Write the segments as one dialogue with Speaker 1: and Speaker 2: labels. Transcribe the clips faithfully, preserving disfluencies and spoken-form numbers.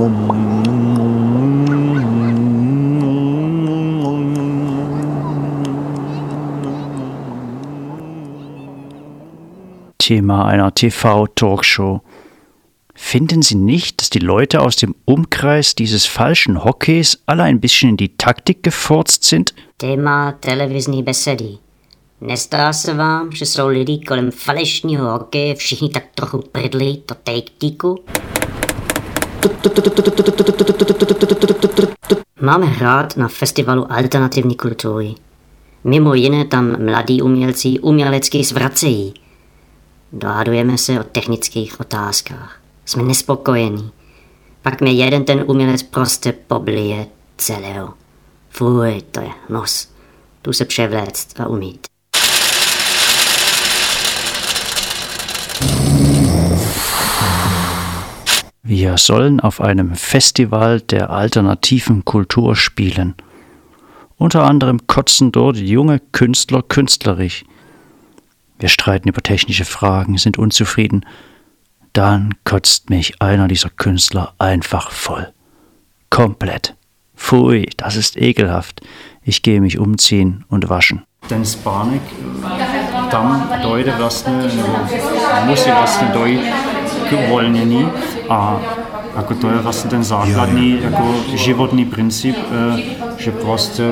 Speaker 1: Thema einer T V-Talkshow. Finden Sie nicht, dass die Leute aus dem Umkreis dieses falschen Hockeys alle ein bisschen in die Taktik gefurzt sind?
Speaker 2: Téma televizní besedy. Nestá se vám, že jsou lidi kolem falešního hokeje všichni tak trochu prdlí to take-tiku? Máme hrát na festivalu alternativní kultury. Mimo jiné tam mladí umělci umělecky zvracejí. Dohadujeme se o technických otázkách. Jsme nespokojení. Pak mě jeden ten umělec prostě poblije celého. Fuj, to je nos. Tu se převléct a umít.
Speaker 1: Wir sollen auf einem Festival der alternativen Kultur spielen. Unter anderem kotzen dort junge Künstler künstlerisch. Wir streiten über technische Fragen, sind unzufrieden. Dann kotzt mich einer dieser Künstler einfach voll. Komplett. Pfui, das ist ekelhaft. Ich gehe mich umziehen und waschen.
Speaker 3: Ten spánek tam dojde vlastně, nebo musí vlastně dojít k uvolnění a jako to je vlastně ten základní jako životní princip, že prostě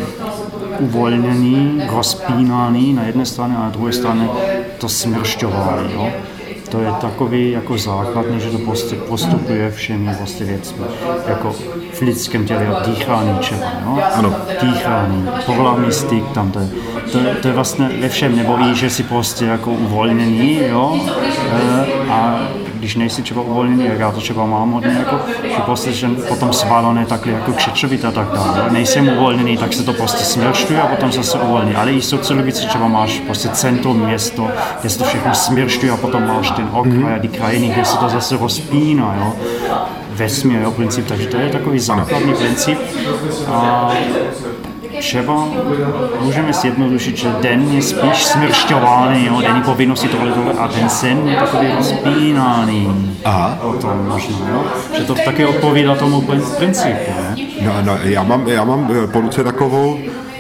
Speaker 3: uvolnění, rozpínání na jedné straně a na druhé straně to smršťování. Jo? To je takový jako základní, že to prostě postupuje všemi vlastně věcmi. Jako v lidském těle dýchání třeba, jo?
Speaker 4: Ano.
Speaker 3: Dýchání, pohlavní styk tam, to je, to, to je vlastně ve všem, nebo i, že si prostě jako uvolněný, jo? E, a když nejsi třeba uvolněný, jak já to třeba mám hodně, jako, že prostě že potom svalone takhle jako křečovit a tak dále. Nejsem uvolněný, tak se to prostě smršťuje a potom zase uvolní. Ale i sociologicky třeba máš prostě centrum město, kde se to všechno smršťuje a potom máš ten okraj a ty krajiny, kde se to zase rozpíná, jo. Vesmír, jo, princip, takže to je takový základní princip. A třeba můžeme si jednodušit, že den je spíš smršťovaný, jo, denní povinnosti tohle, tohle a ten sen je takový rozpínaný.
Speaker 4: Aha.
Speaker 3: O tom možná, jo, že to taky odpovídá tomu principu, ne?
Speaker 4: No, no, já mám, já mám po ruce takovou,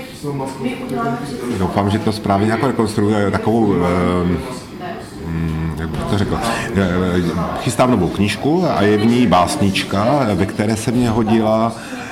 Speaker 4: doufám, že to správně jako rekonstruuje, takovou, um, jak bych to řekl, chystám novou knížku a je v ní básnička, ve které se mě hodila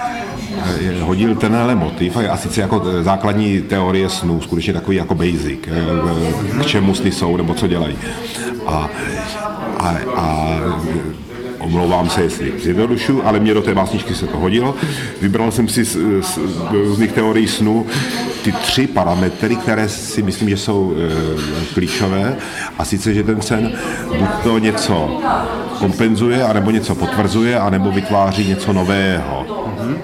Speaker 4: hodil tenhle motiv, a sice jako základní teorie snů, skutečně takový jako basic, k čemu sny jsou, nebo co dělají. A, a, a omlouvám se, jestli zjednodušu, ale mě do té básničky se to hodilo. Vybral jsem si z, z různých teorií snů ty tři parametry, které si myslím, že jsou e, klíčové, a sice, že ten sen buď to něco kompenzuje, anebo něco potvrzuje, anebo vytváří něco nového.